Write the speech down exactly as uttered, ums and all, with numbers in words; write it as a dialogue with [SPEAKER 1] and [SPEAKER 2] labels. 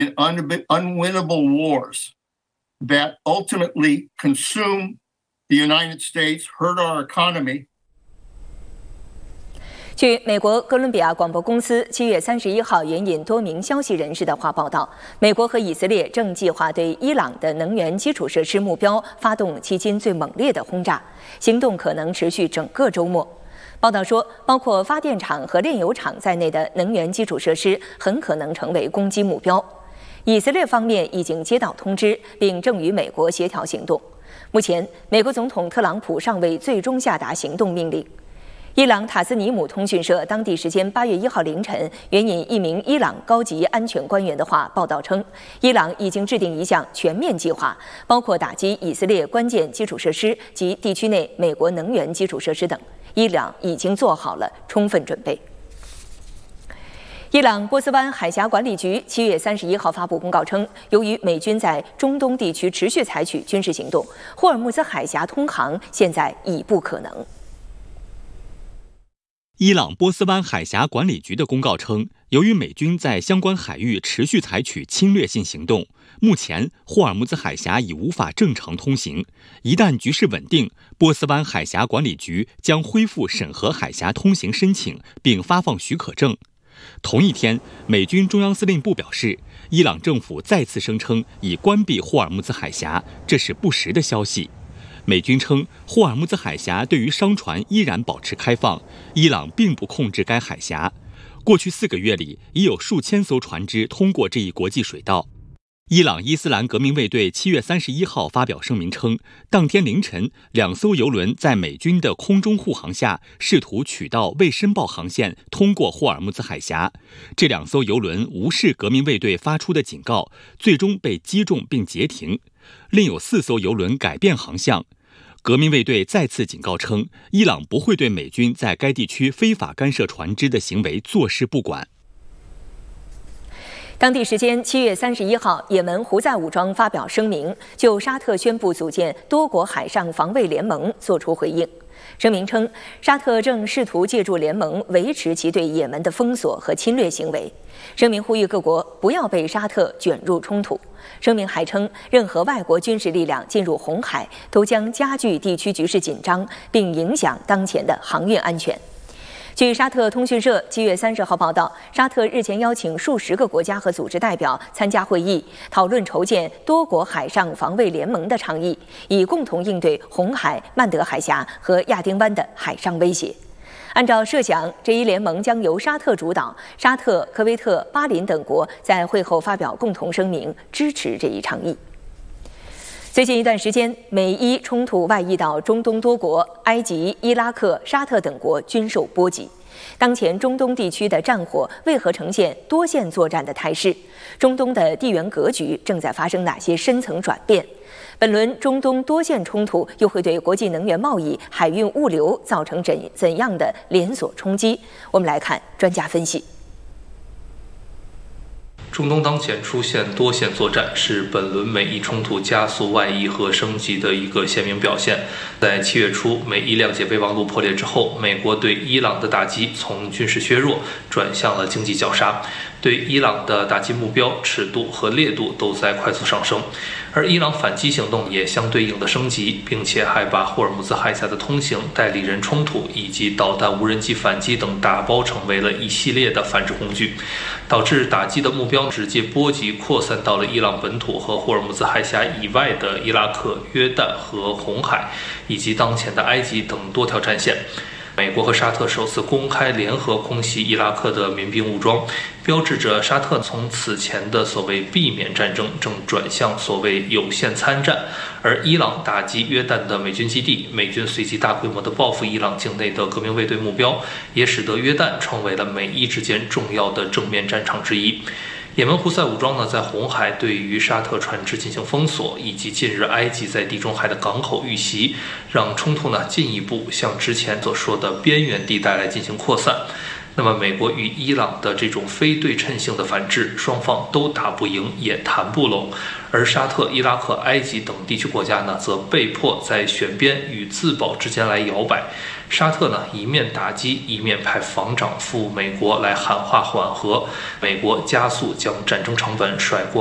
[SPEAKER 1] unwinnable wars that ultimately consume the United States, hurt our economy.
[SPEAKER 2] 据美国哥伦比亚广播公司七月三十一号援引多名消息人士的话报道，美国和以色列正计划对伊朗的能源基础设施目标发动迄今最猛烈的轰炸，行动可能持续整个周末。报道说，包括发电厂和炼油厂在内的能源基础设施很可能成为攻击目标。以色列方面已经接到通知，并正与美国协调行动。目前，美国总统特朗普尚未最终下达行动命令。伊朗塔斯尼姆通讯社当地时间八月一号凌晨援引一名伊朗高级安全官员的话报道称，伊朗已经制定一项全面计划，包括打击以色列关键基础设施及地区内美国能源基础设施等，伊朗已经做好了充分准备。伊朗波斯湾海峡管理局七月三十一号发布公告称，由于美军在中东地区持续采取军事行动，霍尔木兹海峡通航现在已不可能。
[SPEAKER 3] 伊朗波斯湾海峡管理局的公告称，由于美军在相关海域持续采取侵略性行动，目前霍尔木兹海峡已无法正常通行。一旦局势稳定，波斯湾海峡管理局将恢复审核海峡通行申请，并发放许可证。同一天，美军中央司令部表示，伊朗政府再次声称已关闭霍尔木兹海峡，这是不实的消息。美军称，霍尔木兹海峡对于商船依然保持开放，伊朗并不控制该海峡。过去四个月里，已有数千艘船只通过这一国际水道。伊朗伊斯兰革命卫队七月三十一号发表声明称，当天凌晨，两艘油轮在美军的空中护航下，试图取道未申报航线通过霍尔木兹海峡。这两艘油轮无视革命卫队发出的警告，最终被击中并截停。另有四艘油轮改变航向。革命卫队再次警告称，伊朗不会对美军在该地区非法干涉船只的行为坐视不管。
[SPEAKER 2] 当地时间七月三十一号，也门胡塞武装发表声明，就沙特宣布组建多国海上防卫联盟作出回应。声明称，沙特正试图借助联盟维持其对也门的封锁和侵略行为。声明呼吁各国不要被沙特卷入冲突。声明还称，任何外国军事力量进入红海都将加剧地区局势紧张，并影响当前的航运安全。据沙特通讯社七月三十号报道，沙特日前邀请数十个国家和组织代表参加会议，讨论筹建多国海上防卫联盟的倡议，以共同应对红海、曼德海峡和亚丁湾的海上威胁。按照设想，这一联盟将由沙特主导，沙特、科威特、巴林等国在会后发表共同声明，支持这一倡议。最近一段时间，美伊冲突外溢到中东多国，埃及、伊拉克、沙特等国均受波及。当前中东地区的战火为何呈现多线作战的态势？中东的地缘格局正在发生哪些深层转变？本轮中东多线冲突又会对国际能源贸易、海运物流造成怎怎样的连锁冲击？我们来看专家分析。
[SPEAKER 4] 中东当前出现多线作战，是本轮美伊冲突加速外溢和升级的一个鲜明表现。在七月初，美伊谅解备忘录破裂之后，美国对伊朗的打击从军事削弱转向了经济绞杀，对伊朗的打击目标、尺度和烈度都在快速上升。而伊朗反击行动也相对应的升级，并且还把霍尔木兹海峡的通行、代理人冲突以及导弹、无人机反击等打包成为了一系列的反制工具，导致打击的目标直接波及扩散到了伊朗本土和霍尔木兹海峡以外的伊拉克、约旦和红海，以及当前的埃及等多条战线。美国和沙特首次公开联合空袭伊拉克的民兵武装，标志着沙特从此前的所谓避免战争正转向所谓有限参战。而伊朗打击约旦的美军基地，美军随即大规模的报复伊朗境内的革命卫队目标，也使得约旦成为了美伊之间重要的正面战场之一。也门胡塞武装呢，在红海对于沙特船只进行封锁，以及近日埃及在地中海的港口遇袭，让冲突呢进一步向之前所说的边缘地带来进行扩散。 那么美国与伊朗的这种非对称性的反制，双方都打不赢，也谈不拢。而沙特、伊拉克、埃及等地区国家呢，则被迫在选边与自保之间来摇摆。沙特呢，一面打击，一面派防长赴美国来喊话缓和，美国加速将战争成本甩锅